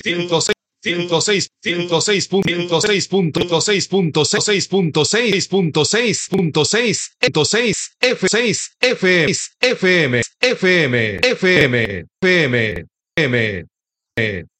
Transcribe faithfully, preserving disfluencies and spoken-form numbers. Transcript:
ciento seis, ciento seis, ciento seis, ciento seis punto seis punto seis punto seis punto seis punto seis punto seis F seis F F M F M F M F M F M